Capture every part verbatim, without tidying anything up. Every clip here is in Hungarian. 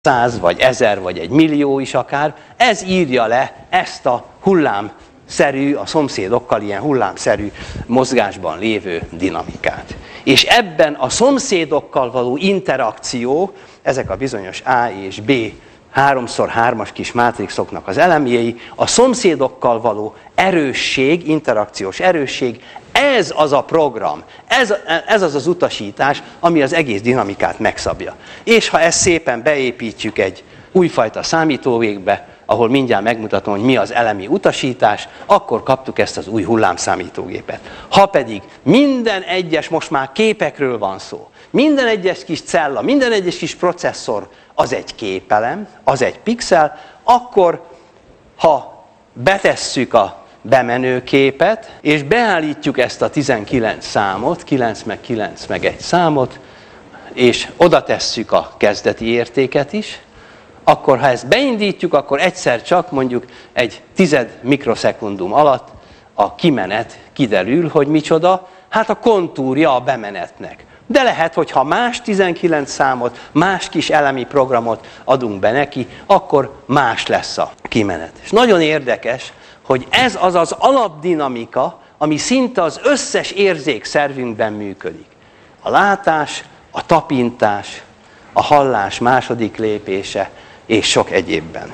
száz, vagy ezer, vagy egy millió is akár, ez írja le ezt a hullámszerű, a szomszédokkal ilyen hullámszerű mozgásban lévő dinamikát. És ebben a szomszédokkal való interakció, ezek a bizonyos A és B háromszor hármas kis mátrixoknak az elemjei, a szomszédokkal való erősség, interakciós erősség, ez az a program, ez, ez az az utasítás, ami az egész dinamikát megszabja. És ha ezt szépen beépítjük egy újfajta számítógépbe, ahol mindjárt megmutatom, hogy mi az elemi utasítás, akkor kaptuk ezt az új hullámszámítógépet. Ha pedig minden egyes, most már képekről van szó, minden egyes kis cella, minden egyes kis processzor az egy képelem, az egy pixel, akkor ha betesszük a bemenő képet, és beállítjuk ezt a tizenkilenc számot, kilenc meg kilenc meg egy számot, és oda tesszük a kezdeti értéket is, akkor ha ezt beindítjuk, akkor egyszer csak mondjuk egy tized mikroszekundum alatt a kimenet kiderül, hogy micsoda, hát a kontúrja a bemenetnek. De lehet, hogy ha más tizenkilenc számot, más kis elemi programot adunk be neki, akkor más lesz a kimenet. És nagyon érdekes, hogy ez az az alapdinamika, ami szinte az összes érzékszervünkben működik. A látás, a tapintás, a hallás második lépése, és sok egyébben.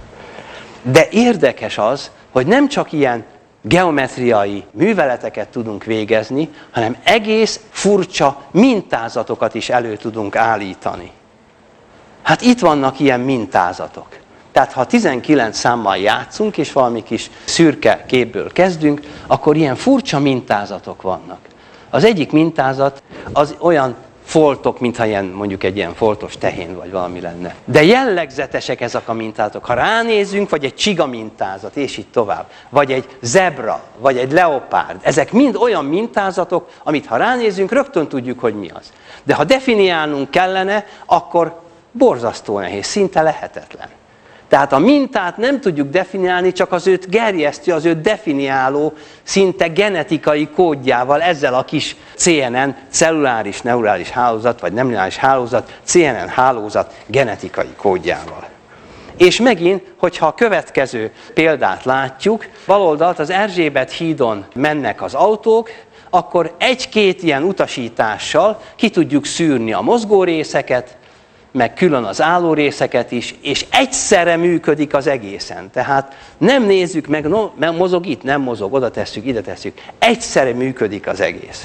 De érdekes az, hogy nem csak ilyen geometriai műveleteket tudunk végezni, hanem egész furcsa mintázatokat is elő tudunk állítani. Hát itt vannak ilyen mintázatok. Tehát ha tizenkilenc számmal játszunk, és valami kis szürke képből kezdünk, akkor ilyen furcsa mintázatok vannak. Az egyik mintázat az olyan foltok, mintha ilyen, mondjuk egy ilyen foltos tehén vagy valami lenne. De jellegzetesek ezek a mintázatok. Ha ránézünk, vagy egy csiga mintázat, és így tovább, vagy egy zebra, vagy egy leopárd, ezek mind olyan mintázatok, amit ha ránézünk, rögtön tudjuk, hogy mi az. De ha definiálnunk kellene, akkor borzasztó nehéz, szinte lehetetlen. Tehát a mintát nem tudjuk definiálni, csak az őt gerjesztő, az őt definiáló, szinte genetikai kódjával, ezzel a kis cé en en, celluláris neurális hálózat, vagy neurális hálózat, cé en en hálózat genetikai kódjával. És megint, hogyha a következő példát látjuk, baloldalt az Erzsébet hídon mennek az autók, akkor egy-két ilyen utasítással ki tudjuk szűrni a mozgórészeket, meg külön az álló részeket is, és egyszerre működik az egészen. Tehát nem nézzük meg, no, mozog itt, nem mozog, oda tesszük, ide tesszük. Egyszerre működik az egész.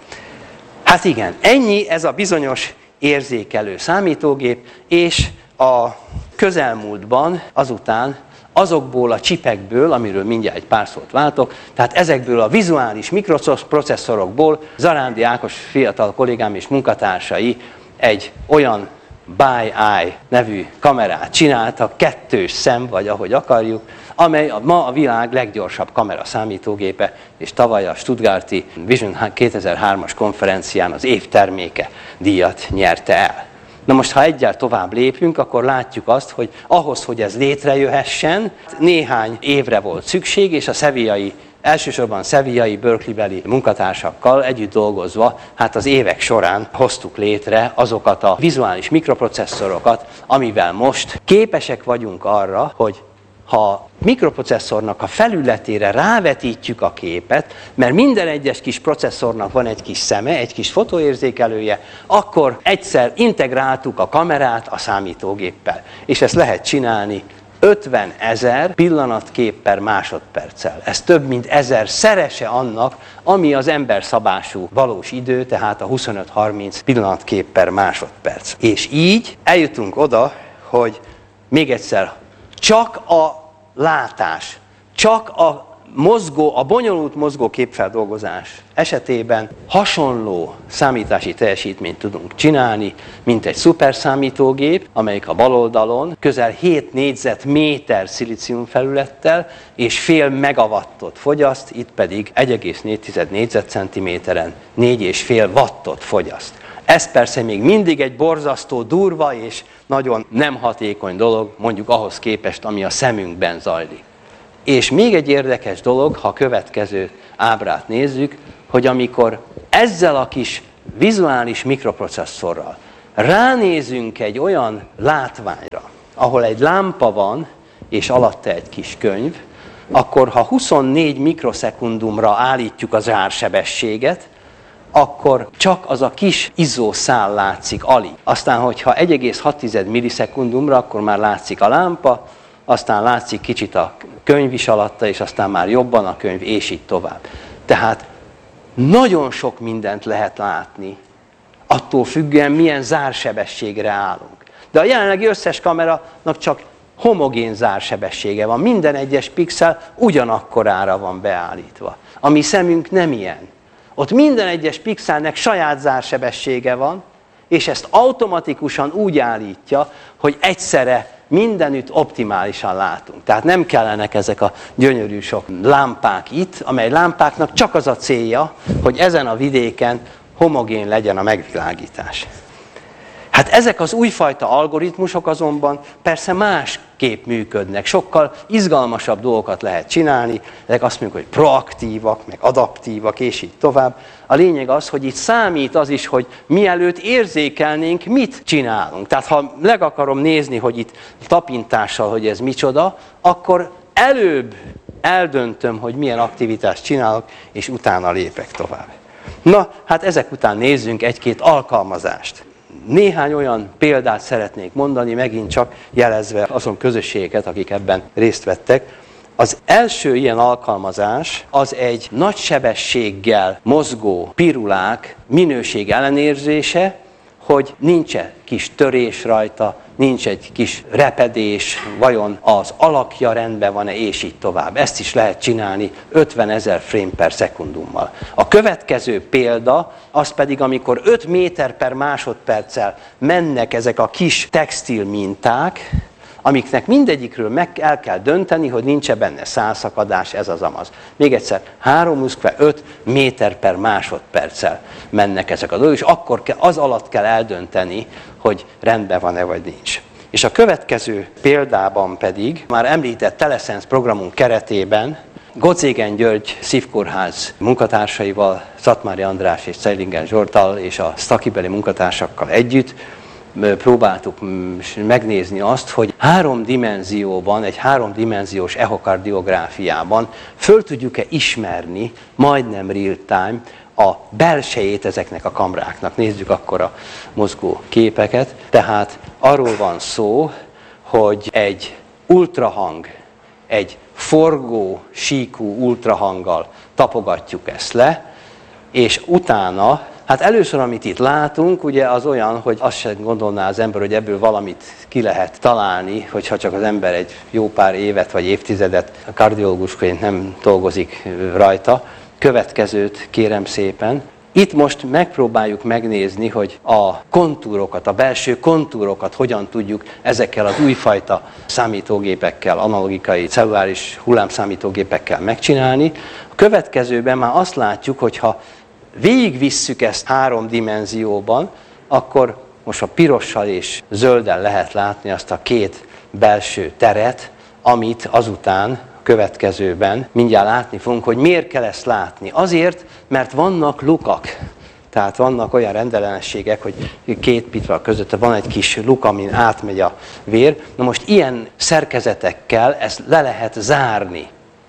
Hát igen, ennyi ez a bizonyos érzékelő számítógép, és a közelmúltban azután azokból a csipekből, amiről mindjárt egy pár szót váltok, tehát ezekből a vizuális mikroprocesszorokból Zarándi Ákos fiatal kollégám és munkatársai egy olyan By Eye nevű kamerát csináltak, kettős szem, vagy ahogy akarjuk, amely ma a világ leggyorsabb kamera számítógépe, és tavaly a Stuttgarti Vision kétezer-hármas konferencián az év terméke díjat nyerte el. Na most, ha egyel tovább lépünk, akkor látjuk azt, hogy ahhoz, hogy ez létrejöhessen, néhány évre volt szükség, és a sevillai elsősorban sevillai, Berkeley-beli munkatársakkal együtt dolgozva, hát az évek során hoztuk létre azokat a vizuális mikroprocesszorokat, amivel most képesek vagyunk arra, hogy ha a mikroprocesszornak a felületére rávetítjük a képet, mert minden egyes kis processzornak van egy kis szeme, egy kis fotóérzékelője, akkor egyszer integráltuk a kamerát a számítógéppel. És ezt lehet csinálni ötvenezer pillanatkép per másodperccel. Ez több mint ezer szerese annak, ami az emberszabású valós idő, tehát a huszonöt-harminc pillanatkép per másodperc. És így eljutunk oda, hogy még egyszer, csak a látás, csak a mozgó, a bonyolult mozgó képfeldolgozás esetében hasonló számítási teljesítményt tudunk csinálni, mint egy szuperszámítógép, amelyik a bal oldalon közel hét négyzetméter szilícium felülettel és fél megawattot fogyaszt, itt pedig egy egész négy négyzetcentiméteren négy egész öt wattot fogyaszt. Ez persze még mindig egy borzasztó durva és nagyon nem hatékony dolog, mondjuk ahhoz képest, ami a szemünkben zajlik. És még egy érdekes dolog, ha a következő ábrát nézzük, hogy amikor ezzel a kis vizuális mikroprocesszorral ránézünk egy olyan látványra, ahol egy lámpa van, és alatta egy kis könyv, akkor ha huszonnégy mikroszekundumra állítjuk az zársebességet, akkor csak az a kis izzószál látszik alig. Aztán, hogyha egy egész hat millisekundumra, akkor már látszik a lámpa, aztán látszik kicsit a könyv is alatta, és aztán már jobban a könyv, és így tovább. Tehát nagyon sok mindent lehet látni, attól függően milyen zársebességre állunk. De a jelenlegi összes kameranak csak homogén zársebessége van. Minden egyes pixel ugyanakkorára van beállítva. A mi szemünk nem ilyen. Ott minden egyes pixelnek saját zársebessége van, és ezt automatikusan úgy állítja, hogy egyszerre mindenütt optimálisan látunk. Tehát nem kellenek ezek a gyönyörű sok lámpák itt, amely lámpáknak csak az a célja, hogy ezen a vidéken homogén legyen a megvilágítás. Hát ezek az újfajta algoritmusok azonban persze másképp működnek, sokkal izgalmasabb dolgokat lehet csinálni, ezek azt mondjuk, hogy proaktívak, meg adaptívak, és így tovább. A lényeg az, hogy itt számít az is, hogy mielőtt érzékelnénk, mit csinálunk. Tehát ha meg akarom nézni, hogy itt tapintással, hogy ez micsoda, akkor előbb eldöntöm, hogy milyen aktivitást csinálok, és utána lépek tovább. Na, hát ezek után nézzünk egy-két alkalmazást. Néhány olyan példát szeretnék mondani, megint csak jelezve azon közösségeket, akik ebben részt vettek. Az első ilyen alkalmazás az egy nagy sebességgel mozgó pirulák minőség ellenőrzése, hogy nincs-e kis törés rajta, nincs egy kis repedés, vajon az alakja rendben van-e, és így tovább. Ezt is lehet csinálni ötvenezer frame per szekundummal. A következő példa, az pedig, amikor öt méter per másodperccel mennek ezek a kis textil minták, amiknek mindegyikről meg el kell dönteni, hogy nincs-e benne szálszakadás, ez az amaz. Még egyszer, három öt méter per másodperccel mennek ezek a dolgok, és akkor kell, az alatt kell eldönteni, hogy rendben van-e vagy nincs. És a következő példában pedig, már említett Telesense programunk keretében, Gocégen György szívkórház munkatársaival, Szatmári András és Ceilingen Zsolttal és a szakibeli munkatársakkal együtt próbáltuk megnézni azt, hogy három dimenzióban, egy háromdimenziós echokardiográfiában föl tudjuk-e ismerni, majdnem real time, a belsejét ezeknek a kamráknak. Nézzük akkor a mozgó képeket. Tehát arról van szó, hogy egy ultrahang, egy forgó, síkú ultrahanggal tapogatjuk ezt le, és utána, hát először, amit itt látunk, ugye az olyan, hogy azt sem gondolná az ember, hogy ebből valamit ki lehet találni, hogyha csak az ember egy jó pár évet vagy évtizedet a kardiológusként nem dolgozik rajta. Következőt kérem szépen. Itt most megpróbáljuk megnézni, hogy a kontúrokat, a belső kontúrokat hogyan tudjuk ezekkel az újfajta számítógépekkel, analogikai, celluláris hullámszámítógépekkel megcsinálni. A következőben már azt látjuk, hogy ha végigvisszük ezt három dimenzióban, akkor most a pirossal és zölddel lehet látni azt a két belső teret, amit azután következőben mindjárt látni fogunk, hogy miért kell ezt látni. Azért, mert vannak lukak. Tehát vannak olyan rendellenességek, hogy két pitval között van egy kis luk, amin átmegy a vér. Na most ilyen szerkezetekkel ezt le lehet zárni.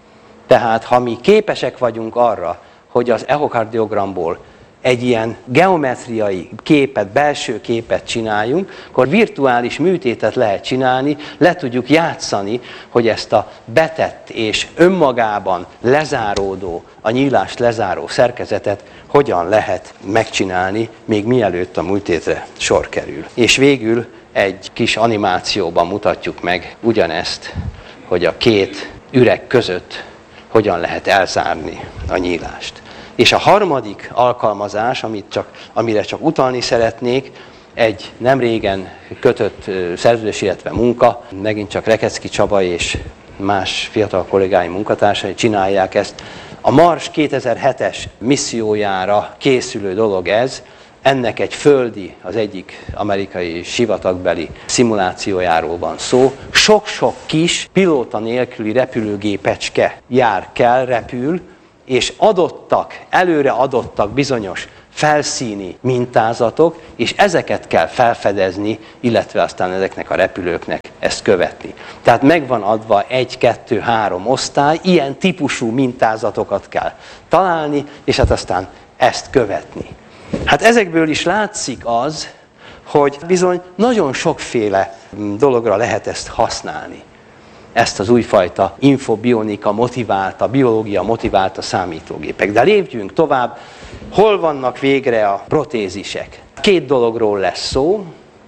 Tehát ha mi képesek vagyunk arra, hogy az echokardiogramból egy ilyen geometriai képet, belső képet csináljunk, akkor virtuális műtétet lehet csinálni, le tudjuk játszani, hogy ezt a betett és önmagában lezáródó, a nyílást lezáró szerkezetet hogyan lehet megcsinálni, még mielőtt a műtétre sor kerül. És végül egy kis animációban mutatjuk meg ugyanezt, hogy a két üreg között hogyan lehet elzárni a nyílást. És a harmadik alkalmazás, amit csak, amire csak utalni szeretnék, egy nem régen kötött szerződés, illetve munka, megint csak Rekecki Csaba és más fiatal kollégáim munkatársai csinálják ezt. A Mars kétezer-hetes missziójára készülő dolog ez, ennek egy földi, az egyik amerikai sivatagbeli szimulációjáról van szó. Sok-sok kis pilóta nélküli repülőgépecske jár, kell, repül, és adottak, előre adottak bizonyos felszíni mintázatok, és ezeket kell felfedezni, illetve aztán ezeknek a repülőknek ezt követni. Tehát megvan adva egy, kettő, három osztály, ilyen típusú mintázatokat kell találni, és hát aztán ezt követni. Hát ezekből is látszik az, hogy bizony nagyon sokféle dologra lehet ezt használni. Ezt az újfajta infobionika motiválta, biológia motiválta számítógépek. De lépjünk tovább, hol vannak végre a protézisek? Két dologról lesz szó,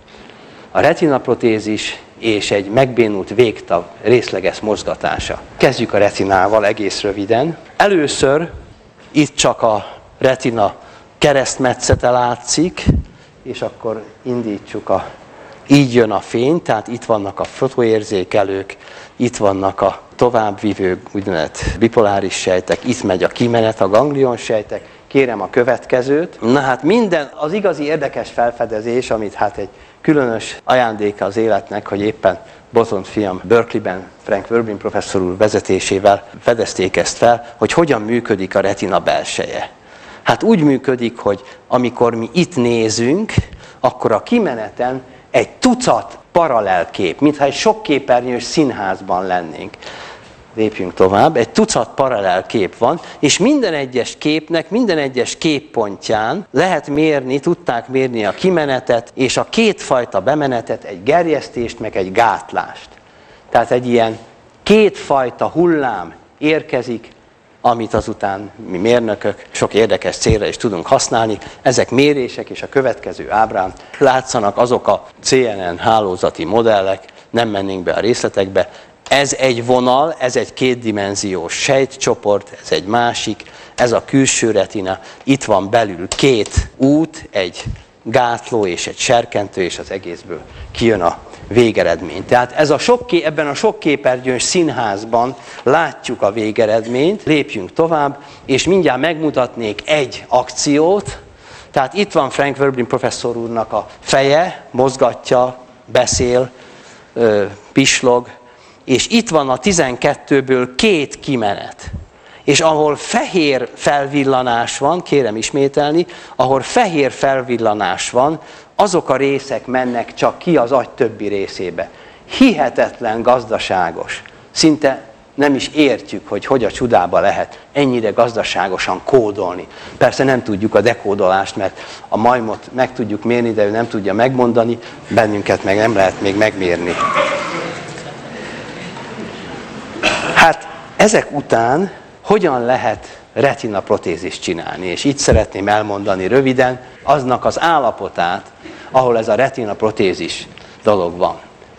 a retinaprotézis és egy megbénult végtav részleges mozgatása. Kezdjük a retinával egész röviden. Először itt csak a retina keresztmetszete látszik, és akkor indítsuk a... Így jön a fény, tehát itt vannak a fotóérzékelők, itt vannak a továbbvivő úgynevezett bipoláris sejtek, itt megy a kimenet, a ganglion sejtek. Kérem a következőt. Na hát minden, az igazi érdekes felfedezés, amit hát egy különös ajándéka az életnek, hogy éppen Botont fiam Berkeleyben, Frank Werbin professzor úr vezetésével fedezték ezt fel, hogy hogyan működik a retina belseje. Hát úgy működik, hogy amikor mi itt nézünk, akkor a kimeneten egy tucat paralelkép, mintha egy sokképernyős színházban lennénk. Lépjünk tovább, egy tucat paralelkép van, és minden egyes képnek, minden egyes képpontján lehet mérni, tudták mérni a kimenetet, és a kétfajta bemenetet, egy gerjesztést, meg egy gátlást. Tehát egy ilyen kétfajta hullám érkezik, amit azután mi mérnökök sok érdekes célra is tudunk használni. Ezek mérések, és a következő ábrán látszanak azok a cé en en hálózati modellek, nem mennénk be a részletekbe. Ez egy vonal, ez egy kétdimenziós sejtcsoport, ez egy másik, ez a külső retina. Itt van belül két út, egy gátló és egy serkentő, és az egészből kijön a végeredmény. Tehát ez a sok, ebben a sokképernyős színházban látjuk a végeredményt, lépjünk tovább, és mindjárt megmutatnék egy akciót. Tehát itt van Frank Werbin professzor úrnak a feje, mozgatja, beszél, pislog, és itt van a tizenkettőből két kimenet. És ahol fehér felvillanás van, kérem ismételni, ahol fehér felvillanás van, azok a részek mennek csak ki az agy többi részébe. Hihetetlen gazdaságos. Szinte nem is értjük, hogy hogy a csodába lehet ennyire gazdaságosan kódolni. Persze nem tudjuk a dekódolást, mert a majmot meg tudjuk mérni, de ő nem tudja megmondani, bennünket meg nem lehet még megmérni. Hát ezek után hogyan lehet retinaprotézist csinálni? És itt szeretném elmondani röviden aznak az állapotát, ahol ez a retinaprotézis dolog van.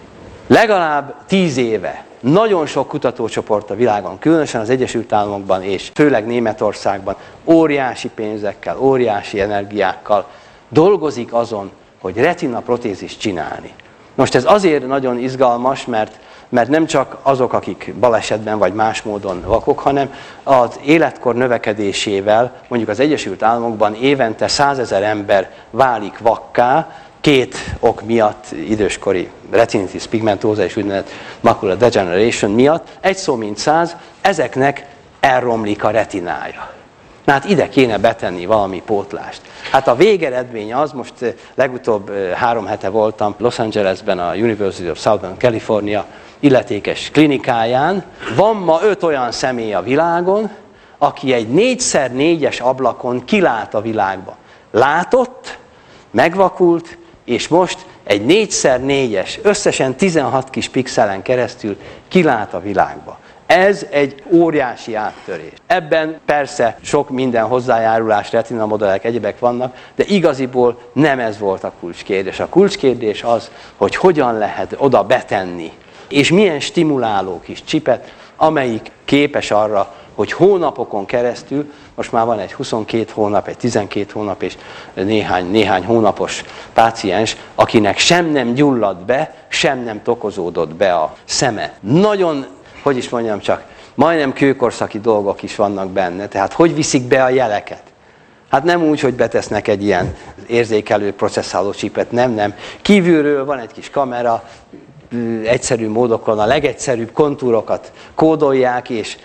Legalább tíz éve nagyon sok kutatócsoport a világon, különösen az Egyesült Államokban és főleg Németországban óriási pénzekkel, óriási energiákkal dolgozik azon, hogy retinaprotézist csinálni. Most ez azért nagyon izgalmas, mert mert nem csak azok, akik balesetben vagy más módon vakok, hanem az életkor növekedésével, mondjuk az Egyesült Államokban évente százezer ember válik vakká, két ok miatt, időskori retinitis pigmentosa és úgynevezett macular degeneration miatt, egy szó mint száz, ezeknek elromlik a retinája. Na hát ide kéne betenni valami pótlást. Hát a végeredmény az, most legutóbb három hete voltam Los Angelesben, a University of Southern California illetékes klinikáján. Van ma öt olyan személy a világon, aki egy négyszer négyes ablakon kilát a világba. Látott, megvakult, és most egy négyszer négyes, összesen tizenhat kis pixelen keresztül kilát a világba. Ez egy óriási áttörés. Ebben persze sok minden hozzájárulás, retina modellek, egyebek vannak, de igaziból nem ez volt a kulcskérdés. A kulcskérdés az, hogy hogyan lehet oda betenni, és milyen stimuláló kis csipet, amelyik képes arra, hogy hónapokon keresztül, most már van egy huszonkét hónap, egy tizenkét hónap és néhány, néhány hónapos páciens, akinek sem nem gyulladt be, sem nem tokozódott be a szeme. Nagyon, hogy is mondjam csak, majdnem kőkorszaki dolgok is vannak benne, tehát hogy viszik be a jeleket? Hát nem úgy, hogy betesznek egy ilyen érzékelő, processzáló csipet, nem, nem. Kívülről van egy kis kamera, egyszerű módokon a legegyszerűbb kontúrokat kódolják, és,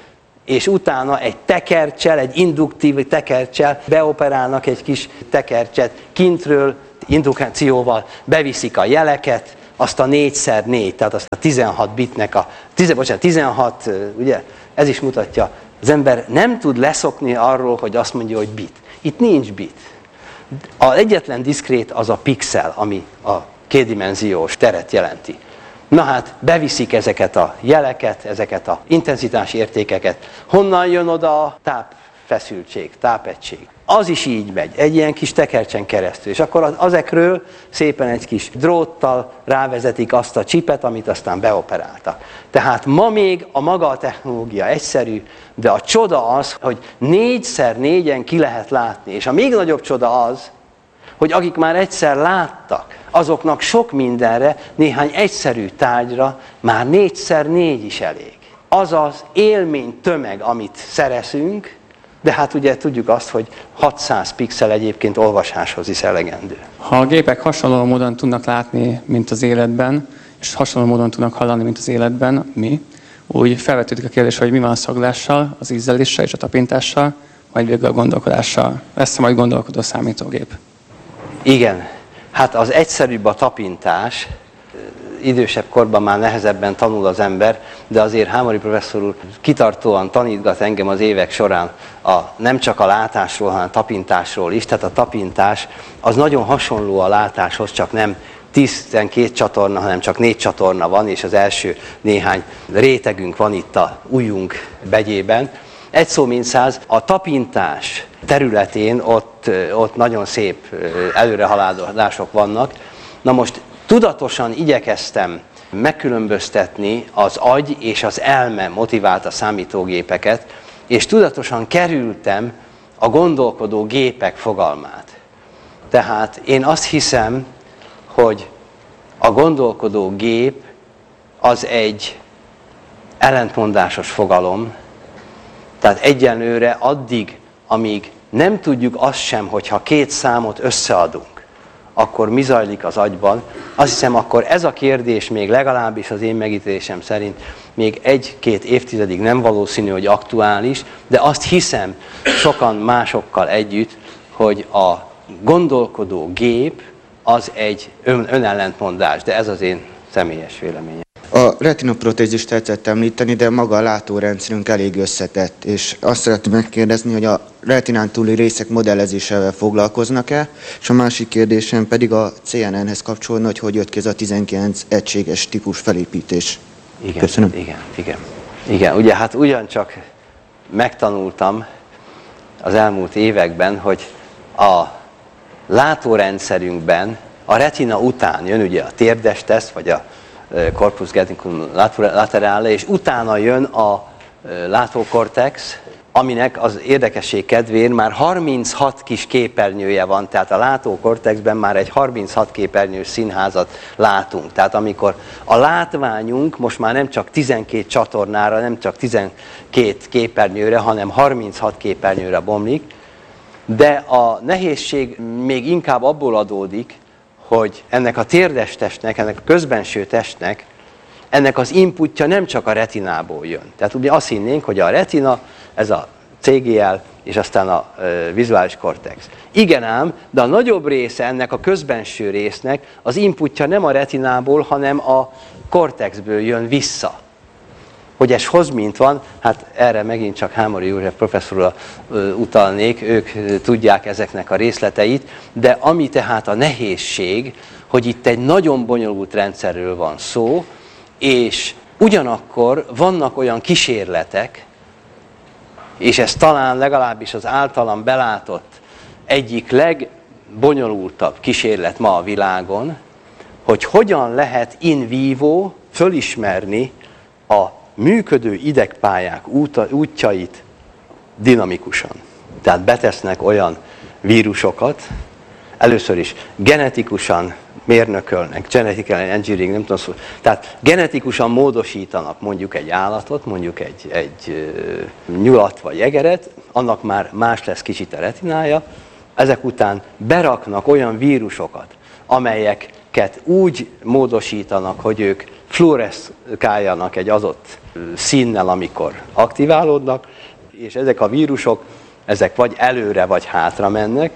és utána egy tekerccsel, egy induktív tekerccsel beoperálnak egy kis tekercset, kintről indukációval beviszik a jeleket, azt a négy szer négy, tehát azt a tizenhat bitnek a, tizen, bocsánat, tizenhat, ugye, ez is mutatja, az ember nem tud leszokni arról, hogy azt mondja, hogy bit. Itt nincs bit. Az egyetlen diszkrét az a pixel, ami a kétdimenziós teret jelenti. Na hát, beviszik ezeket a jeleket, ezeket az intenzitási értékeket. Honnan jön oda a tápfeszültség, tápegység? Az is így megy, egy ilyen kis tekercsen keresztül. És akkor ezekről szépen egy kis dróttal rávezetik azt a csipet, amit aztán beoperáltak. Tehát ma még a maga a technológia egyszerű, de a csoda az, hogy négyszer négyen ki lehet látni. És a még nagyobb csoda az, hogy akik már egyszer láttak, azoknak sok mindenre, néhány egyszerű tárgyra már négyszer négy is elég. Az az élmény tömeg, amit szerezünk, de hát ugye tudjuk azt, hogy hatszáz pixel egyébként olvasáshoz is elegendő. Ha a gépek hasonló módon tudnak látni, mint az életben, és hasonló módon tudnak hallani, mint az életben, mi, úgy felvetődik a kérdés, hogy mi van a szaglással, az ízleléssel és a tapintással, majd végül a gondolkodással. Lesz-e majd gondolkodó számítógép? Igen, hát az egyszerűbb a tapintás, idősebb korban már nehezebben tanul az ember, de azért Hámori professzor úr kitartóan tanítgat engem az évek során a, nem csak a látásról, hanem a tapintásról is. Tehát a tapintás az nagyon hasonló a látáshoz, csak nem tizenkét csatorna, hanem csak négy csatorna van, és az első néhány rétegünk van itt a ujjunk begyében. Egy szó mint száz, a tapintás területén ott, ott nagyon szép előrehaladások vannak. Na most tudatosan igyekeztem megkülönböztetni az agy és az elme motiválta számítógépeket, és tudatosan kerültem a gondolkodó gépek fogalmát. Tehát én azt hiszem, hogy a gondolkodó gép az egy ellentmondásos fogalom, tehát egyenlőre addig, amíg nem tudjuk azt sem, hogyha két számot összeadunk, akkor mi zajlik az agyban. Azt hiszem, akkor ez a kérdés még legalábbis az én megítélésem szerint még egy-két évtizedig nem valószínű, hogy aktuális, de azt hiszem sokan másokkal együtt, hogy a gondolkodó gép az egy ön, önellentmondás, de ez az én személyes véleményem. A retinaprotézist tetszett említeni, de maga a látórendszerünk elég összetett, és azt szeretném megkérdezni, hogy a retinán túli részek modellezésével foglalkoznak-e, és a másik kérdésem pedig a cé en en-hez kapcsolódna, hogy hogy jött ki ez a tizenkilenc egységes típus felépítés. Igen, Köszönöm. Igen, igen. Igen, ugye hát ugyancsak megtanultam az elmúlt években, hogy a látórendszerünkben a retina után jön ugye a térdes teszt, vagy a corpus genicum laterale, és utána jön a látókortex, aminek az érdekesség kedvéért már harminchat kis képernyője van, tehát a látókortexben már egy harminchat képernyős színházat látunk. Tehát amikor a látványunk most már nem csak tizenkét csatornára, nem csak tizenkét képernyőre, hanem harminchat képernyőre bomlik, de a nehézség még inkább abból adódik, hogy ennek a térdes testnek, ennek a közbenső testnek, ennek az inputja nem csak a retinából jön. Tehát ugye azt hinnénk, hogy a retina, ez a cé gé el, és aztán a e, vizuális kortex. Igen ám, de a nagyobb része ennek a közbenső résznek az inputja nem a retinából, hanem a kortexből jön vissza. Hogy ez hoz mint van, hát erre megint csak Hámori József professzorra utalnék, ők tudják ezeknek a részleteit, de ami tehát a nehézség, hogy itt egy nagyon bonyolult rendszerről van szó, és ugyanakkor vannak olyan kísérletek, és ez talán legalábbis az általam belátott egyik legbonyolultabb kísérlet ma a világon, hogy hogyan lehet in vivo fölismerni a működő idegpályák útjait dinamikusan. Tehát betesznek olyan vírusokat, először is genetikusan mérnökölnek, genetical engineering, nem tudom szó, tehát genetikusan módosítanak mondjuk egy állatot, mondjuk egy, egy nyulat vagy egeret, annak már más lesz kicsit a retinája, ezek után beraknak olyan vírusokat, amelyeket úgy módosítanak, hogy ők fluoreszkáljanak egy adott színnel, amikor aktiválódnak, és ezek a vírusok, ezek vagy előre, vagy hátra mennek,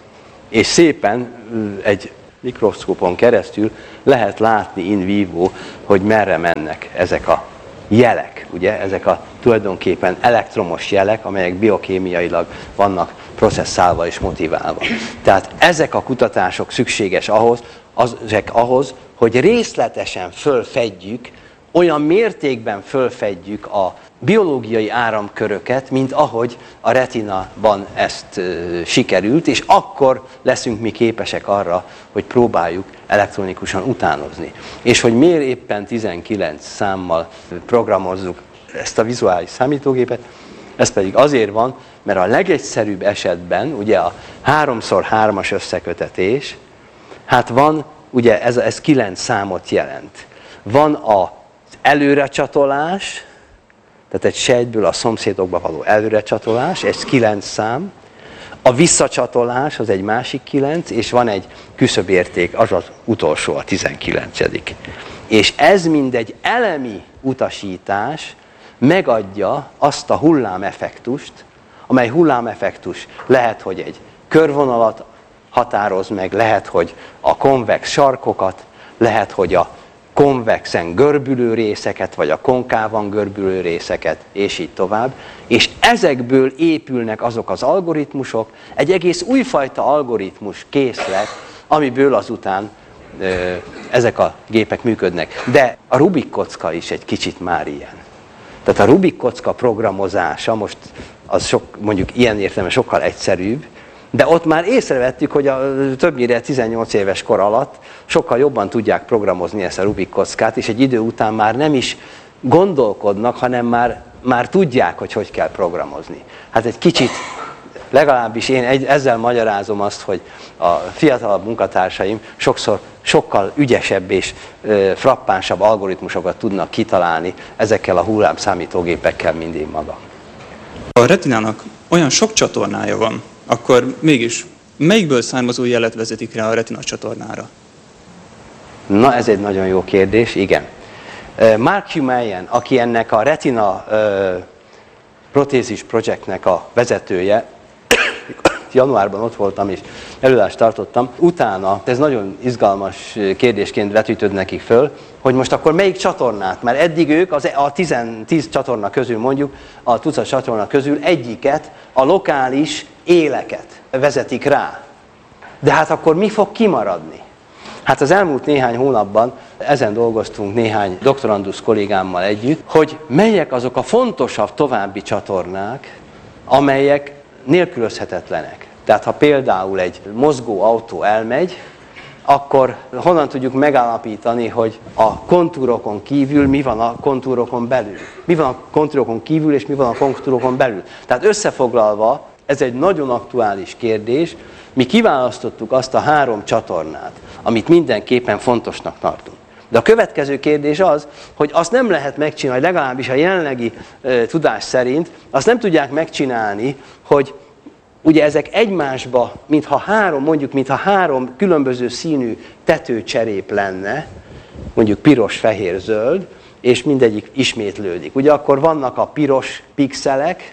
és szépen egy mikroszkópon keresztül lehet látni in vivo, hogy merre mennek ezek a jelek, ugye, ezek a tulajdonképpen elektromos jelek, amelyek biokémiailag vannak processzálva és motiválva. Tehát ezek a kutatások szükséges ahhoz, azok ahhoz, hogy részletesen fölfedjük, olyan mértékben fölfedjük a biológiai áramköröket, mint ahogy a retinaban ezt e, sikerült, és akkor leszünk mi képesek arra, hogy próbáljuk elektronikusan utánozni. És hogy miért éppen tizenkilenc számmal programozzuk ezt a vizuális számítógépet, ez pedig azért van, mert a legegyszerűbb esetben, ugye a háromszor hármas összekötetés, hát van, ugye ez, ez kilenc számot jelent. Van az előrecsatolás, tehát egy sejtből a szomszédokba való előrecsatolás, ez kilenc szám. A visszacsatolás az egy másik kilenc, és van egy küszöbérték, az az utolsó, a tizenkilencedik. És ez mindegy elemi utasítás megadja azt a hullámeffektust, amely hullámeffektus lehet, hogy egy körvonalat határoz meg, lehet, hogy a konvex sarkokat, lehet, hogy a konvexen görbülő részeket, vagy a konkávan görbülő részeket, és így tovább. És ezekből épülnek azok az algoritmusok, egy egész újfajta algoritmus készlet, amiből azután ö, ezek a gépek működnek. De a Rubik kocka is egy kicsit már ilyen. Tehát a Rubik kocka programozása, most az sok, mondjuk ilyen értelemben sokkal egyszerűbb, de ott már észrevettük, hogy a többnyire tizennyolc éves kor alatt sokkal jobban tudják programozni ezt a Rubik kockát, és egy idő után már nem is gondolkodnak, hanem már, már tudják, hogy hogy kell programozni. Hát egy kicsit, legalábbis én egy, ezzel magyarázom azt, hogy a fiatalabb munkatársaim sokszor sokkal ügyesebb és e, frappánsabb algoritmusokat tudnak kitalálni ezekkel a hullámszámítógépekkel, mint én magam. A retinának olyan sok csatornája van, akkor mégis melyikből származó jelet vezetik rá a retina csatornára? Na, ez egy nagyon jó kérdés, igen. Mark Humayan, aki ennek a retina uh, protézis projektnek a vezetője, januárban ott voltam és előadást tartottam, utána, ez nagyon izgalmas kérdésként vetődött nekik föl, hogy most akkor melyik csatornát, mert eddig ők az, a tíz csatorna közül mondjuk, a tucat csatorna közül egyiket, a lokális éleket vezetik rá. De hát akkor mi fog kimaradni? Hát az elmúlt néhány hónapban ezen dolgoztunk néhány doktorandusz kollégámmal együtt, hogy melyek azok a fontosabb további csatornák, amelyek nélkülözhetetlenek. Tehát ha például egy mozgó autó elmegy, akkor honnan tudjuk megállapítani, hogy a kontúrokon kívül mi van a kontúrokon belül? Mi van a kontúrokon kívül, és mi van a kontúrokon belül? Tehát összefoglalva, ez egy nagyon aktuális kérdés. Mi kiválasztottuk azt a három csatornát, amit mindenképpen fontosnak tartunk. De a következő kérdés az, hogy azt nem lehet megcsinálni, legalábbis a jelenlegi e, tudás szerint, azt nem tudják megcsinálni, hogy ugye ezek egymásba, mintha három, mondjuk, mintha három különböző színű tetőcserép lenne, mondjuk piros, fehér, zöld, és mindegyik ismétlődik. Ugye akkor vannak a piros pixelek,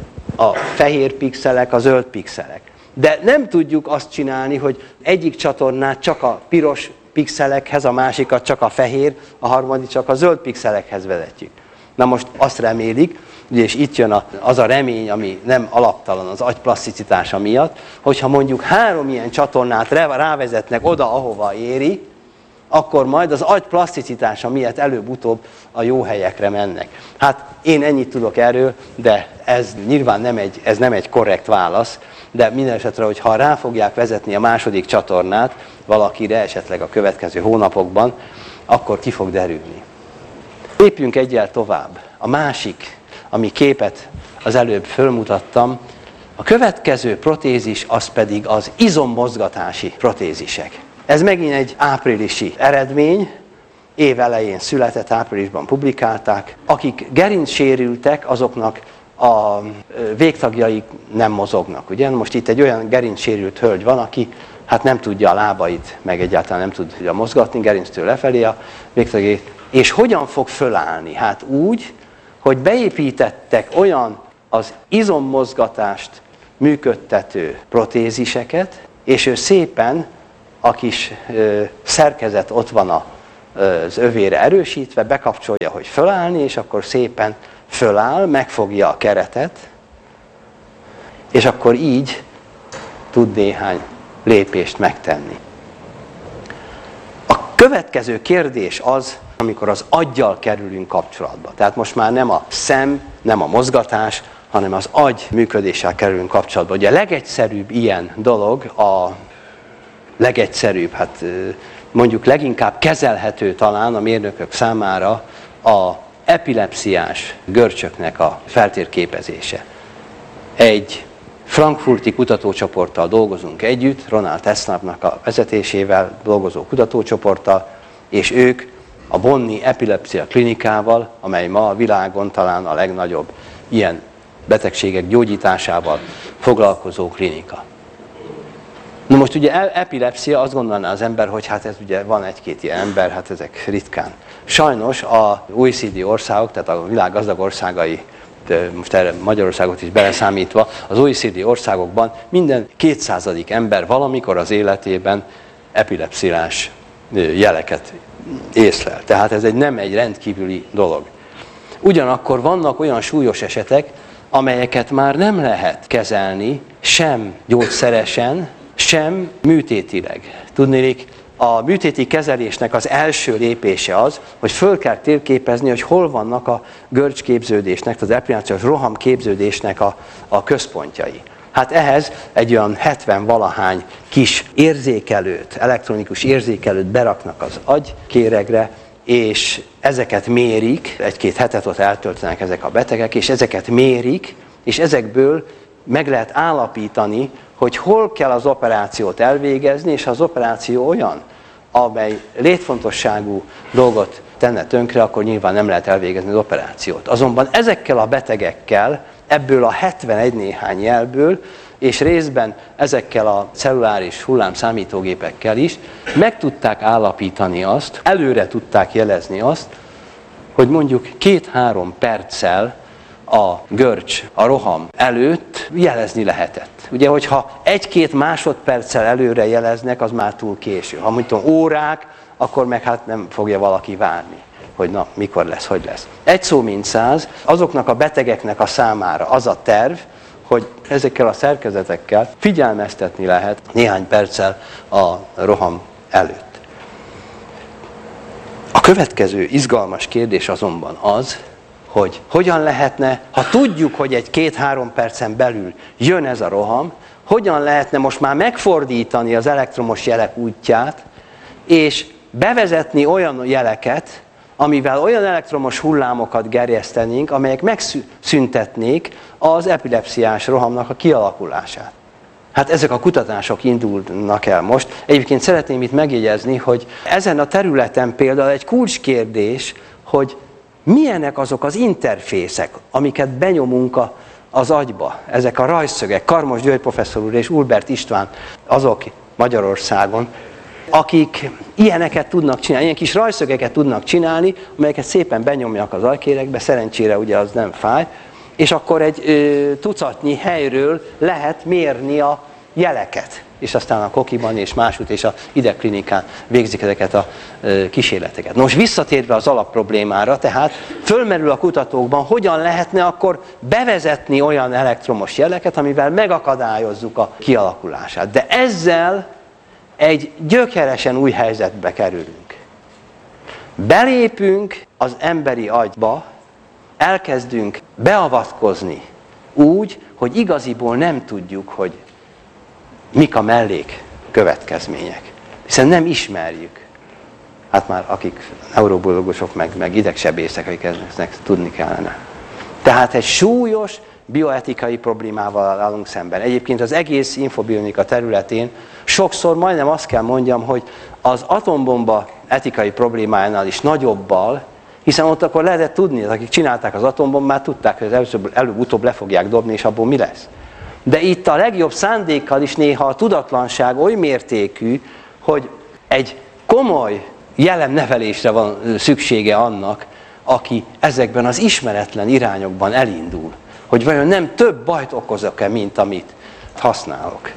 a fehér pixelek, a zöld pixelek. De nem tudjuk azt csinálni, hogy egyik csatornát csak a piros pixelekhez, a másikat csak a fehér, a harmadik csak a zöld pixelekhez vezetjük. Na most azt remélik, és itt jön az a remény, ami nem alaptalan az agy plaszticitása miatt, hogyha mondjuk három ilyen csatornát rávezetnek oda, ahova éri, akkor majd az agy plaszticitása miatt előbb-utóbb a jó helyekre mennek. Hát én ennyit tudok erről, de ez nyilván nem egy, ez nem egy korrekt válasz, de minden esetre, hogyha rá fogják vezetni a második csatornát valakire, esetleg a következő hónapokban, akkor ki fog derülni. Lépjünk egyel tovább. A másik, ami képet az előbb fölmutattam, a következő protézis az pedig az izommozgatási protézisek. Ez megint egy áprilisi eredmény, év elején született, áprilisban publikálták. Akik gerincsérültek, azoknak a végtagjaik nem mozognak. Ugye? Most itt egy olyan gerincsérült hölgy van, aki hát nem tudja a lábait, meg egyáltalán nem tudja mozgatni, gerinctől lefelé a végtagét. És hogyan fog fölállni? Hát úgy, hogy beépítettek olyan az izommozgatást működtető protéziseket, és ő szépen, a kis ö, szerkezet ott van a, az övére erősítve, bekapcsolja, hogy fölállni, és akkor szépen föláll, megfogja a keretet, és akkor így tud néhány lépést megtenni. A következő kérdés az, amikor az aggyal kerülünk kapcsolatba. Tehát most már nem a szem, nem a mozgatás, hanem az agy működéssel kerülünk kapcsolatba. Ugye a legegyszerűbb ilyen dolog, a legegyszerűbb, hát mondjuk leginkább kezelhető talán a mérnökök számára a epilepsziás görcsöknek a feltérképezése. Egy frankfurti kutatócsoporttal dolgozunk együtt, Ronald Esnapnak a vezetésével dolgozó kutatócsoporttal, és ők a Bonni Epilepsia Klinikával, amely ma a világon talán a legnagyobb ilyen betegségek gyógyításával foglalkozó klinika. Na most ugye epilepsia, azt gondolná az ember, hogy hát ez ugye van egy-két ilyen ember, hát ezek ritkán. Sajnos a o e cé dé országok, tehát a világ gazdag országai, most erre Magyarországot is beleszámítva, az o e cé dé országokban minden kétszázadik ember valamikor az életében epilepsziás jeleket észlel. Tehát ez egy, nem egy rendkívüli dolog. Ugyanakkor vannak olyan súlyos esetek, amelyeket már nem lehet kezelni sem gyógyszeresen, sem műtétileg. Tudnélik, a műtéti kezelésnek az első lépése az, hogy föl kell térképezni, hogy hol vannak a görcsképződésnek, az epilepsziás rohamképződésnek a, a központjai. Hát ehhez egy olyan hetven-valahány kis érzékelőt, elektronikus érzékelőt beraknak az agykéregre, és ezeket mérik, egy-két hetet ott eltöltenek ezek a betegek, és ezeket mérik, és ezekből meg lehet állapítani, hogy hol kell az operációt elvégezni, és ha az operáció olyan, amely létfontosságú dolgot tenne tönkre, akkor nyilván nem lehet elvégezni az operációt. Azonban ezekkel a betegekkel, ebből a hetvenegy néhány jelből, és részben ezekkel a celluláris hullámszámítógépekkel is meg tudták állapítani azt, előre tudták jelezni azt, hogy mondjuk két-három perccel a görcs, a roham előtt jelezni lehetett. Ugye, hogyha egy-két másodperccel előre jeleznek, az már túl késő. Ha mondjuk órák, akkor meg hát nem fogja valaki várni, hogy na, mikor lesz, hogy lesz. Egy szó mint száz, azoknak a betegeknek a számára az a terv, hogy ezekkel a szerkezetekkel figyelmeztetni lehet néhány perccel a roham előtt. A következő izgalmas kérdés azonban az, hogy hogyan lehetne, ha tudjuk, hogy egy két-három percen belül jön ez a roham, hogyan lehetne most már megfordítani az elektromos jelek útját, és bevezetni olyan jeleket, amivel olyan elektromos hullámokat gerjesztenénk, amelyek megszüntetnék az epilepsziás rohamnak a kialakulását. Hát ezek a kutatások indulnak el most. Egyébként szeretném itt megjegyezni, hogy ezen a területen például egy kulcskérdés, hogy milyenek azok az interfészek, amiket benyomunk a, az agyba. Ezek a rajzszögek, Karmos György professzor úr és Ulbert István, azok Magyarországon, akik ilyeneket tudnak csinálni, ilyen kis rajzszögeket tudnak csinálni, amelyeket szépen benyomják az agykéregbe, szerencsére ugye az nem fáj, és akkor egy ö, tucatnyi helyről lehet mérni a jeleket. És aztán a Kokiban és másút és a idegklinikán végzik ezeket a ö, kísérleteket. Nos, visszatérve az alapproblémára, tehát fölmerül a kutatókban, hogyan lehetne akkor bevezetni olyan elektromos jeleket, amivel megakadályozzuk a kialakulását. De ezzel egy gyökeresen új helyzetbe kerülünk. Belépünk az emberi agyba, elkezdünk beavatkozni úgy, hogy igaziból nem tudjuk, hogy mik a mellék következmények. Hiszen nem ismerjük. Hát már akik neurobiológusok, meg, meg idegsebészek, akik eznek tudni kellene. Tehát egy súlyos bioetikai problémával állunk szemben. Egyébként az egész infobionika területén sokszor majdnem azt kell mondjam, hogy az atombomba etikai problémájánál is nagyobbal, hiszen ott akkor lehetett tudni, akik csinálták az atombombát, tudták, hogy előbb-utóbb le fogják dobni, és abból mi lesz. De itt a legjobb szándékkal is néha a tudatlanság oly mértékű, hogy egy komoly jellemnevelésre van szüksége annak, aki ezekben az ismeretlen irányokban elindul. Hogy vajon nem több bajt okozok-e, mint amit használok.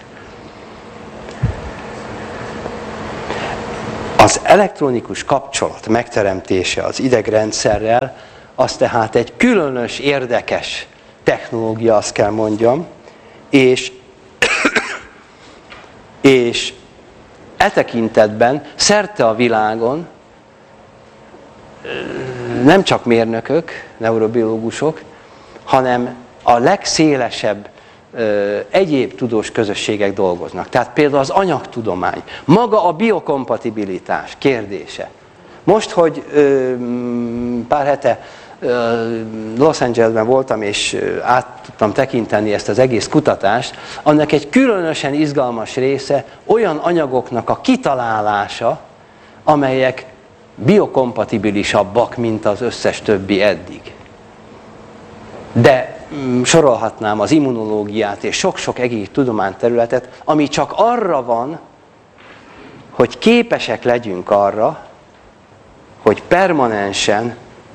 Az elektronikus kapcsolat megteremtése az idegrendszerrel, az tehát egy különös, érdekes technológia, azt kell mondjam, és, és e tekintetben szerte a világon nem csak mérnökök, neurobiológusok, hanem a legszélesebb ö, egyéb tudós közösségek dolgoznak. Tehát például az anyagtudomány, maga a biokompatibilitás kérdése. Most, hogy ö, pár hete ö, Los Angelesben voltam, és ö, át tudtam tekinteni ezt az egész kutatást, annak egy különösen izgalmas része olyan anyagoknak a kitalálása, amelyek biokompatibilisabbak, mint az összes többi eddig. De mm, sorolhatnám az immunológiát és sok-sok egész tudományterületet, ami csak arra van, hogy képesek legyünk arra, hogy permanensen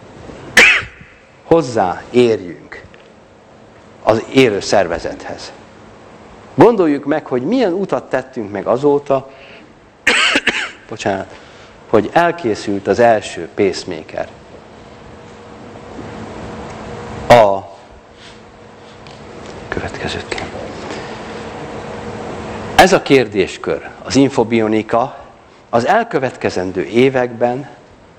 hozzáérjünk az élő szervezethez. Gondoljuk meg, hogy milyen utat tettünk meg azóta, bocsánat, hogy elkészült az első pacemaker. A következőt kell. Ez a kérdéskör, az infobionika, az elkövetkezendő években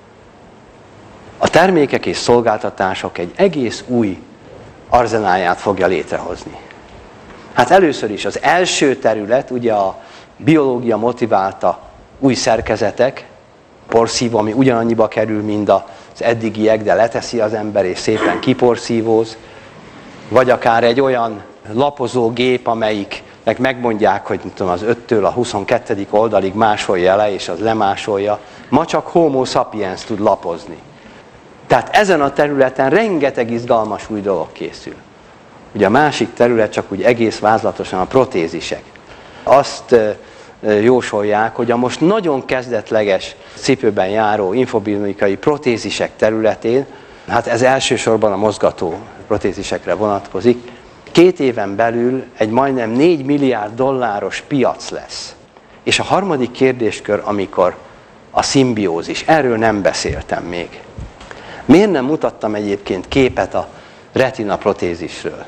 a termékek és szolgáltatások egy egész új arzenáját fogja létrehozni. Hát először is az első terület, ugye a biológia motiválta új szerkezetek, porszívó, ami ugyanannyiba kerül, mint az eddigiek, de leteszi az ember, és szépen kiporszívóz. Vagy akár egy olyan lapozógép, amelyiknek megmondják, hogy tudom, az öttől a huszonkettedik oldalig másolja le, és az lemásolja. Ma csak Homo sapiens tud lapozni. Tehát ezen a területen rengeteg izgalmas új dolog készül. Ugye a másik terület csak úgy egész vázlatosan a protézisek. Azt jósolják, hogy a most nagyon kezdetleges cipőben járó infobionikai protézisek területén, hát ez elsősorban a mozgató protézisekre vonatkozik, két éven belül egy majdnem négy milliárd dolláros piac lesz. És a harmadik kérdéskör, amikor a szimbiózis, erről nem beszéltem még. Miért nem mutattam egyébként képet a retina protézisről?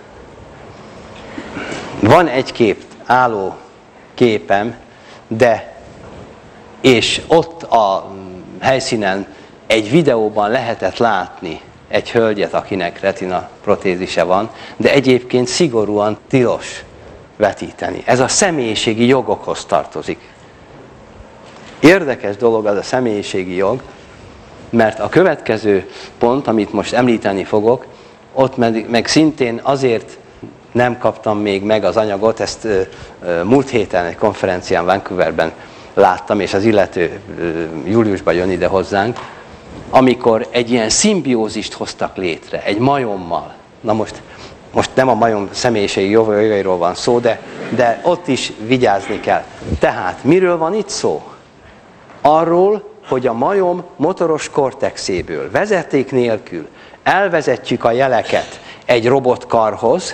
Van egy kép, álló képem, de, és ott a helyszínen egy videóban lehetett látni egy hölgyet, akinek retina protézise van, de egyébként szigorúan tilos vetíteni. Ez a személyiségi jogokhoz tartozik. Érdekes dolog az a személyiségi jog, mert a következő pont, amit most említeni fogok, ott meg, meg szintén azért nem kaptam még meg az anyagot, ezt ö, ö, múlt héten egy konferencián Vancouverben láttam, és az illető ö, júliusban jön ide hozzánk, amikor egy ilyen szimbiózist hoztak létre, egy majommal. Na most, most nem a majom személyiségi jogairól van szó, de, de ott is vigyázni kell. Tehát miről van itt szó? Arról, hogy a majom motoros kortexéből vezeték nélkül elvezetjük a jeleket egy robotkarhoz,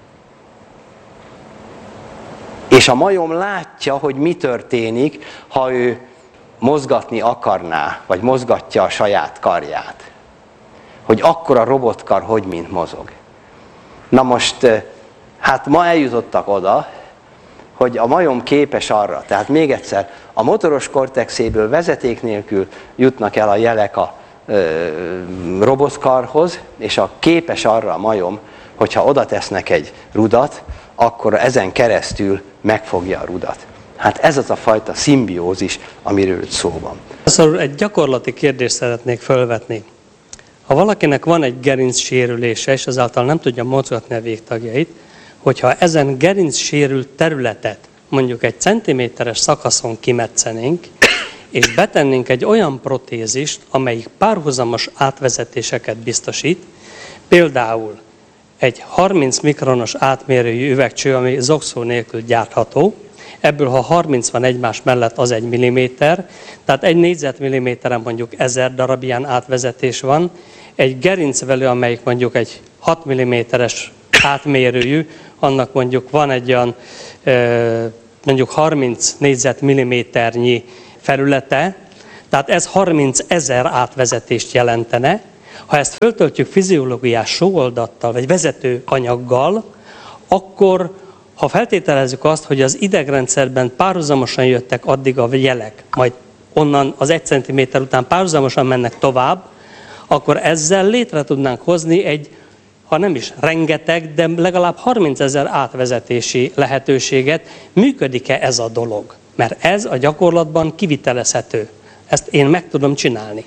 és a majom látja, hogy mi történik, ha ő mozgatni akarná, vagy mozgatja a saját karját. Hogy akkor a robotkar hogy mint mozog. Na most, hát ma eljutottak oda, hogy a majom képes arra, tehát még egyszer, a motoros kortexéből vezeték nélkül jutnak el a jelek a ö, robotkarhoz, és a képes arra a majom, hogyha oda tesznek egy rudat, akkor ezen keresztül megfogja a rudat. Hát ez az a fajta szimbiózis, amiről szó van. Szóval egy gyakorlati kérdést szeretnék felvetni. Ha valakinek van egy gerincsérülése, és ezáltal nem tudja mozgatni a végtagjait, hogyha ezen gerincsérült területet mondjuk egy centiméteres szakaszon kimetszenénk, és betennénk egy olyan protézist, amelyik párhuzamos átvezetéseket biztosít, például egy harminc mikronos átmérőjű üvegcső, ami zokszó nélkül gyártható. Ebből, ha harminc van egymás mellett, az egy milliméter, tehát egy négyzetmilliméteren mondjuk ezer darab ilyen átvezetés van. Egy gerincvelő, amelyik mondjuk egy hat milliméteres átmérőjű, annak mondjuk van egy olyan mondjuk harminc négyzetmilliméternyi felülete, tehát ez harminc ezer átvezetést jelentene. Ha ezt föltöltjük fiziológiás sóoldattal, vagy vezető anyaggal, akkor ha feltételezzük azt, hogy az idegrendszerben párhuzamosan jöttek addig a jelek, majd onnan az egy centiméter után párhuzamosan mennek tovább, akkor ezzel létre tudnánk hozni egy, ha nem is rengeteg, de legalább harminc ezer átvezetési lehetőséget. Működik-e ez a dolog? Mert ez a gyakorlatban kivitelezhető. Ezt én meg tudom csinálni.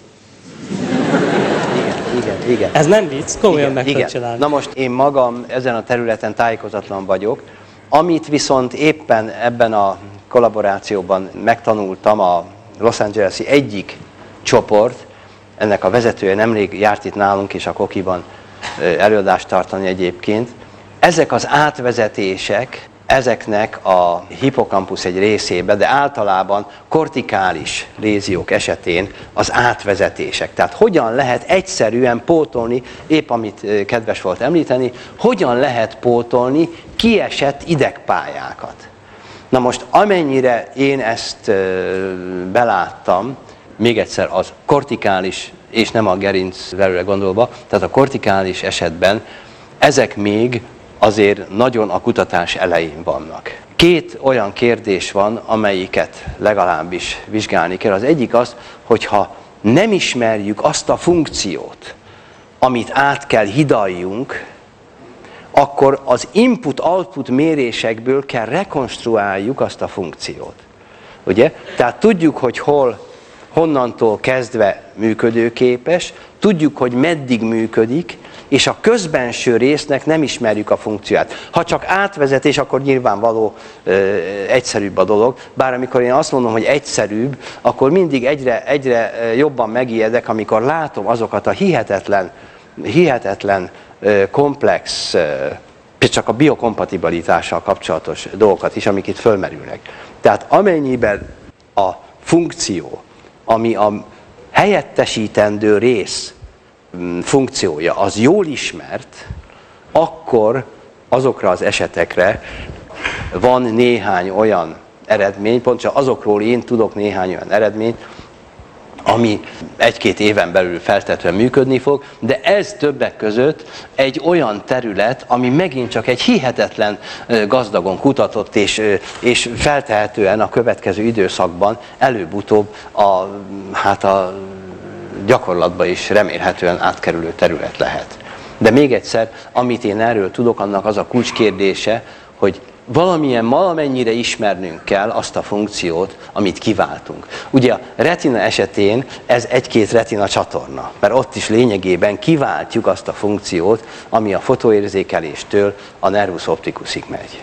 Igen, igen. Ez nem vicc, komolyan igen, meg igen. tudom csinálni. Na most én magam ezen a területen tájékozatlan vagyok. Amit viszont éppen ebben a kollaborációban megtanultam, a Los Angeles-i egyik csoport, ennek a vezetője nemrég járt itt nálunk és a Kokiban előadást tartani egyébként. Ezek az átvezetések, ezeknek a hippocampus egy részébe, de általában kortikális léziók esetén az átvezetések. Tehát hogyan lehet egyszerűen pótolni, épp amit kedves volt említeni, hogyan lehet pótolni kiesett idegpályákat. Na most amennyire én ezt beláttam, még egyszer az kortikális, és nem a gerincvelőre gondolva, tehát a kortikális esetben ezek még azért nagyon a kutatás elején vannak. Két olyan kérdés van, amelyiket legalábbis vizsgálni kell. Az egyik az, hogyha nem ismerjük azt a funkciót, amit át kell hidaljunk, akkor az input-output mérésekből kell rekonstruáljuk azt a funkciót. Ugye? Tehát tudjuk, hogy hol, honnantól kezdve működőképes, tudjuk, hogy meddig működik, és a közbenső résznek nem ismerjük a funkcióját. Ha csak átvezetés, akkor nyilvánvaló ö, egyszerűbb a dolog, bár amikor én azt mondom, hogy egyszerűbb, akkor mindig egyre, egyre jobban megijedek, amikor látom azokat a hihetetlen, hihetetlen ö, komplex, ö, csak a biokompatibilitással kapcsolatos dolgokat is, amik itt fölmerülnek. Tehát amennyiben a funkció, ami a helyettesítendő rész funkciója az jól ismert, akkor azokra az esetekre van néhány olyan eredmény, pontosan azokról én tudok néhány olyan eredményt, ami egy-két éven belül feltétlenül működni fog, de ez többek között egy olyan terület, ami megint csak egy hihetetlen gazdagon kutatott, és, és feltehetően a következő időszakban előbb-utóbb a, hát a gyakorlatban is remélhetően átkerülő terület lehet. De még egyszer, amit én erről tudok, annak az a kulcskérdése, hogy valamilyen, valamennyire ismernünk kell azt a funkciót, amit kiváltunk. Ugye a retina esetén ez egy-két retina csatorna, mert ott is lényegében kiváltjuk azt a funkciót, ami a fotóérzékeléstől a nervus opticusig megy.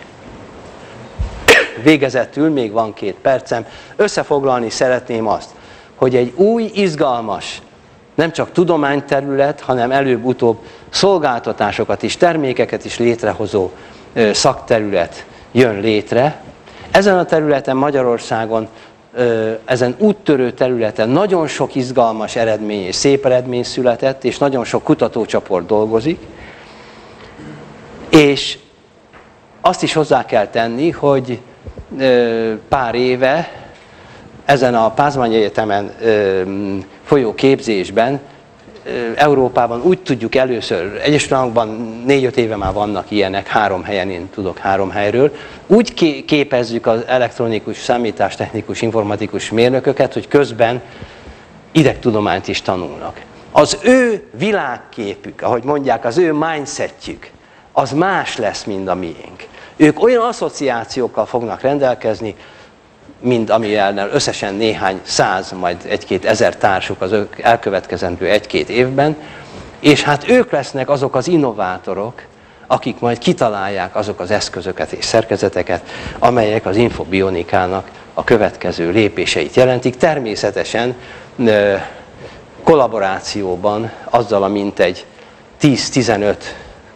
Végezetül még van két percem, összefoglalni szeretném azt, hogy egy új, izgalmas, nem csak tudományterület, hanem előbb-utóbb szolgáltatásokat is, termékeket is létrehozó szakterület jön létre. Ezen a területen Magyarországon, ezen úttörő területen nagyon sok izgalmas eredmény és szép eredmény született, és nagyon sok kutatócsoport dolgozik. És azt is hozzá kell tenni, hogy pár éve ezen a Pázmány Egyetemen folyó képzésben Európában úgy tudjuk először, Egyesült Államokban négy-öt éve már vannak ilyenek, három helyen, én tudok három helyről, úgy képezzük az elektronikus, számítástechnikus, informatikus mérnököket, hogy közben idegtudományt is tanulnak. Az ő világképük, ahogy mondják, az ő mindsetjük, az más lesz, mint a miénk. Ők olyan asszociációkkal fognak rendelkezni, mint amivel összesen néhány száz, majd egy-két ezer társuk az elkövetkezendő egy-két évben, és hát ők lesznek azok az innovátorok, akik majd kitalálják azok az eszközöket és szerkezeteket, amelyek az infobionikának a következő lépéseit jelentik. Természetesen kollaborációban azzal a mintegy tíz-tizenöt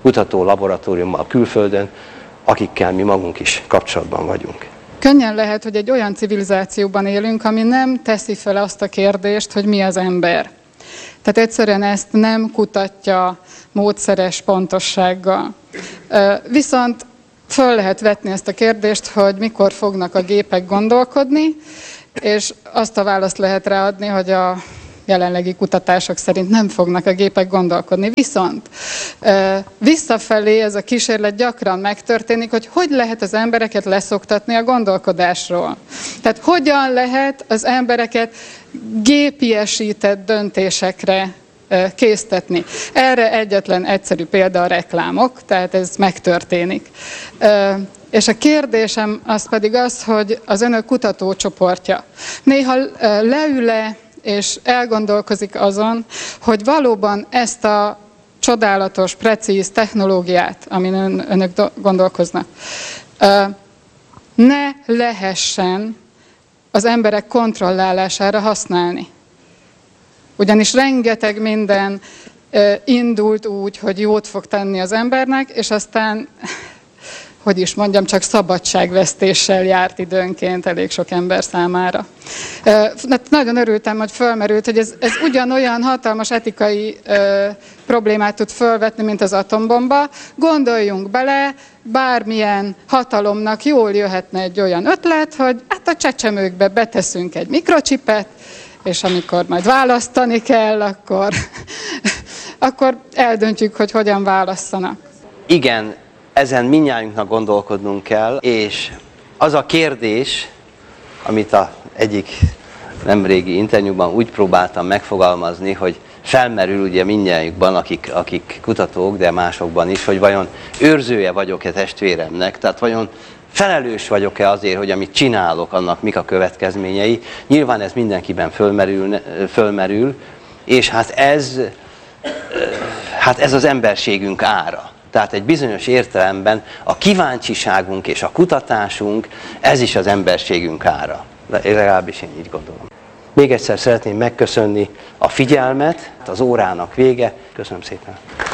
kutató laboratóriummal külföldön, akikkel mi magunk is kapcsolatban vagyunk. Könnyen lehet, hogy egy olyan civilizációban élünk, ami nem teszi fel azt a kérdést, hogy mi az ember. Tehát egyszerűen ezt nem kutatja módszeres pontossággal. Viszont föl lehet vetni ezt a kérdést, hogy mikor fognak a gépek gondolkodni, és azt a választ lehet ráadni, hogy a jelenlegi kutatások szerint nem fognak a gépek gondolkodni. Viszont visszafelé ez a kísérlet gyakran megtörténik, hogy hogy lehet az embereket leszoktatni a gondolkodásról. Tehát hogyan lehet az embereket gépiesített döntésekre késztetni. Erre egyetlen egyszerű példa a reklámok, tehát ez megtörténik. És a kérdésem az pedig az, hogy az önök kutatócsoportja néha leül-e és elgondolkozik azon, hogy valóban ezt a csodálatos, precíz technológiát, amin ön, önök gondolkoznak, ne lehessen az emberek kontrollálására használni. Ugyanis rengeteg minden indult úgy, hogy jót fog tenni az embernek, és aztán, hogy is mondjam, csak szabadságvesztéssel járt időnként elég sok ember számára. Nagyon örültem, hogy fölmerült, hogy ez, ez ugyanolyan hatalmas etikai ö, problémát tud fölvetni, mint az atombomba. Gondoljunk bele, bármilyen hatalomnak jól jöhetne egy olyan ötlet, hogy hát a csecsemőkbe beteszünk egy mikrocsipet, és amikor majd választani kell, akkor, akkor eldöntjük, hogy hogyan válasszanak. Igen, ezen mindnyájunknak gondolkodnunk kell, és az a kérdés, amit az egyik nemrégi interjúban úgy próbáltam megfogalmazni, hogy felmerül ugye mindnyájukban, akik, akik kutatók, de másokban is, hogy vajon őrzője vagyok-e testvéremnek, tehát vajon felelős vagyok-e azért, hogy amit csinálok, annak mik a következményei. Nyilván ez mindenkiben fölmerül, fölmerül és hát ez, hát ez az emberségünk ára. Tehát egy bizonyos értelemben a kíváncsiságunk és a kutatásunk, ez is az emberségünk ára. Legalábbis én így gondolom. Még egyszer szeretném megköszönni a figyelmet, az órának vége. Köszönöm szépen.